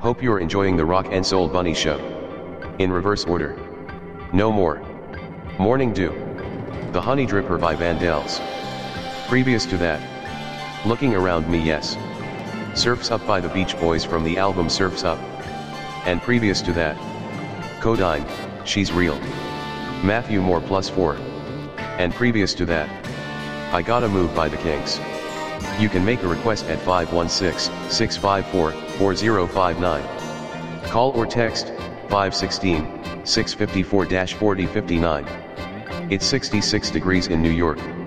Hope you're enjoying the Rock and Soul Bunny Show. In reverse order. No More. Morning Dew. The Honey Dripper by Vandals. Previous to that, Looking Around Me, yes. Surf's Up by the Beach Boys from the album Surf's Up. And previous to that, Codyne, She's Real. Matthew Moore +4. And previous to that, I Gotta Move by the Kinks. You can make a request at 516-654-4059. Call or text 516-654-4059. It's 66 degrees in New York.